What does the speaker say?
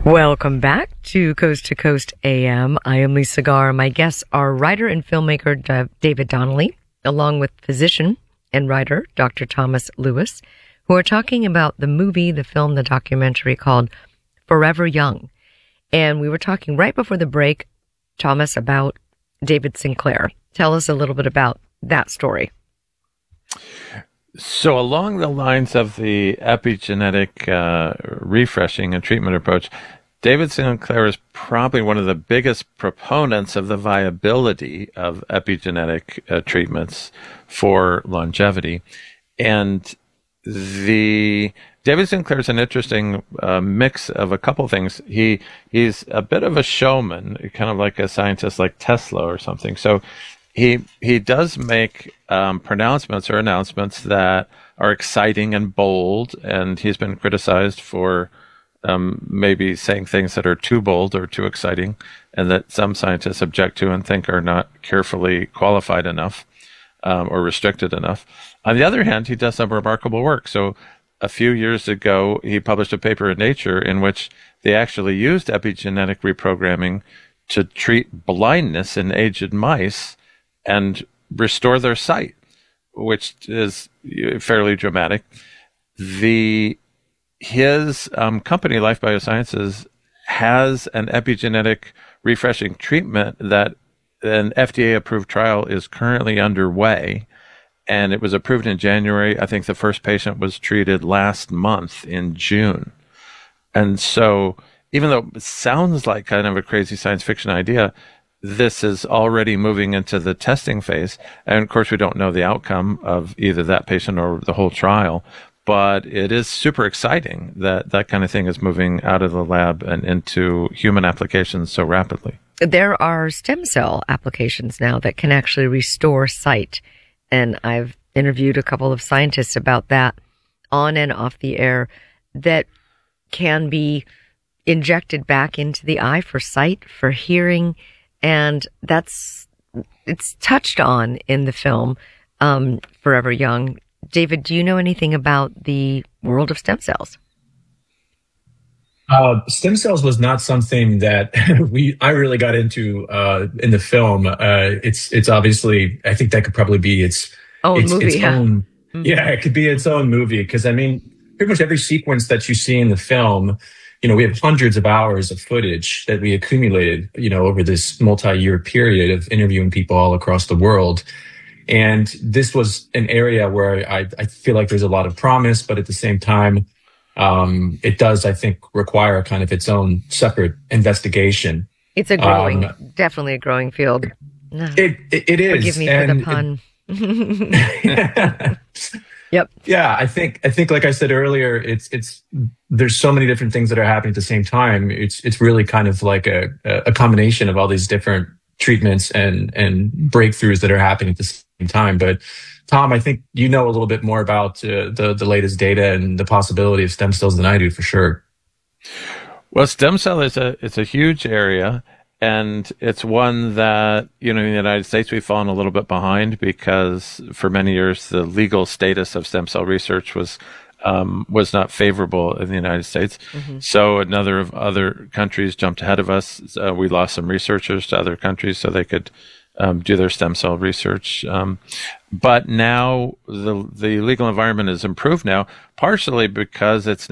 Welcome back to Coast AM. I am Lisa Garr. My guests are writer and filmmaker David Donnelly, along with physician and writer Dr. Thomas Lewis, who are talking about the movie, the film, the documentary called Forever Young. And we were talking right before the break, Thomas, about David Sinclair. Tell us a little bit about that story. So along the lines of the epigenetic refreshing and treatment approach, David Sinclair is probably one of the biggest proponents of the viability of epigenetic treatments for longevity. And David Sinclair is an interesting mix of a couple things. He's a bit of a showman, kind of like a scientist like Tesla or something. So he does make pronouncements or announcements that are exciting and bold, and he's been criticized for maybe saying things that are too bold or too exciting, and that some scientists object to and think are not carefully qualified enough or restricted enough. On the other hand, he does some remarkable work. So a few years ago, he published a paper in Nature in which they actually used epigenetic reprogramming to treat blindness in aged mice and restore their sight, which is fairly dramatic. His company, Life Biosciences, has an epigenetic refreshing treatment that an FDA-approved trial is currently underway, and it was approved in January. I think the first patient was treated last month in June. And so even though it sounds like kind of a crazy science fiction idea, this is already moving into the testing phase. And of course, we don't know the outcome of either that patient or the whole trial, but it is super exciting that that kind of thing is moving out of the lab and into human applications so rapidly. There are stem cell applications now that can actually restore sight. And I've interviewed a couple of scientists about that on and off the air, that can be injected back into the eye for sight, for hearing. And it's touched on in the film, Forever Young. David, do you know anything about the world of stem cells? Stem cells was not something that I really got into in the film. It's obviously, I think that could probably be its own. Mm-hmm. Yeah, it could be its own movie, because I mean, pretty much every sequence that you see in the film, we have hundreds of hours of footage that we accumulated, over this multi-year period of interviewing people all across the world. And this was an area where I feel like there's a lot of promise, but at the same time, it does, I think, require kind of its own separate investigation. It's definitely a growing field. It is. Forgive me for the pun. Yep. Yeah, I think, like I said earlier, there's so many different things that are happening at the same time. It's really kind of like a combination of all these different treatments and breakthroughs that are happening at the same time. But Tom, I think you know a little bit more about the latest data and the possibility of stem cells than I do, for sure. Well, stem cell is a huge area, and it's one that, in the United States, we've fallen a little bit behind, because for many years the legal status of stem cell research was not favorable in the United States. Mm-hmm. So another of other countries jumped ahead of us. We lost some researchers to other countries so they could do their stem cell research. But now the legal environment is improved now, partially because it's